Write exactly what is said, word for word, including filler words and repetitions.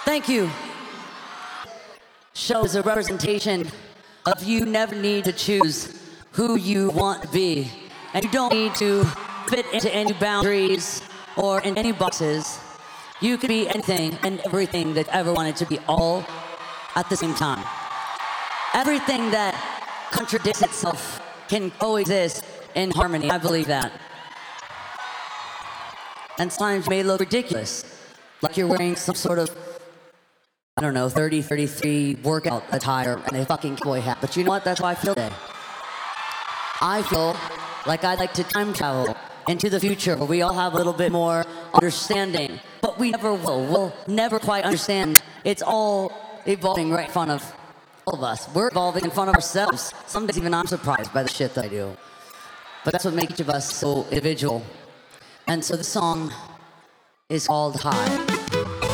Thank you. Shows a representation of you never need to choose who you want to be. And you don't need to fit into any boundaries or in any boxes. You can be anything and everything that you ever wanted to be all at the same time. Everything that contradicts itself can coexist in harmony. I believe that. And sometimes you may look ridiculous, like you're wearing some sort of, I don't know, thirty thirty-three workout attire and a fucking cowboy hat. But you know what? That's how I feel today. I feel like I'd like to time travel into the future where we all have a little bit more understanding. But we never will. We'll never quite understand. It's all evolving right in front of all of us. We're evolving in front of ourselves. Some days even I'm surprised by the shit that I do. But that's what makes each of us so individual. And so the song is called High.